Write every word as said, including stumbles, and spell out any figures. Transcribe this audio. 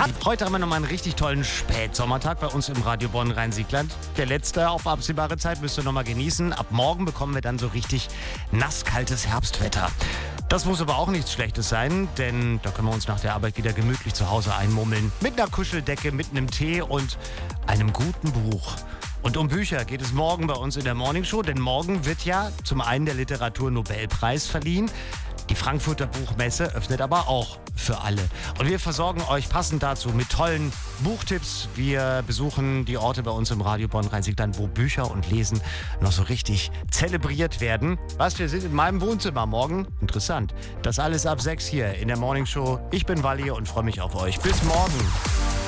Heute haben wir nochmal einen richtig tollen Spätsommertag bei uns im Radio Bonn Rhein-Siegland. Der letzte auf absehbare Zeit müsst ihr nochmal genießen. Ab morgen bekommen wir dann so richtig nasskaltes Herbstwetter. Das muss aber auch nichts Schlechtes sein, denn da können wir uns nach der Arbeit wieder gemütlich zu Hause einmummeln. Mit einer Kuscheldecke, mit einem Tee und einem guten Buch. Und um Bücher geht es morgen bei uns in der Morningshow, denn morgen wird ja zum einen der Literaturnobelpreis verliehen. Die Frankfurter Buchmesse öffnet aber auch für alle. Und wir versorgen euch passend dazu mit tollen Buchtipps. Wir besuchen die Orte bei uns im Radio Bonn Rhein-Siegland, wo Bücher und Lesen noch so richtig zelebriert werden. Was, wir sind in meinem Wohnzimmer morgen? Interessant. Das alles ab sechs hier in der Morningshow. Ich bin Walli und freue mich auf euch. Bis morgen.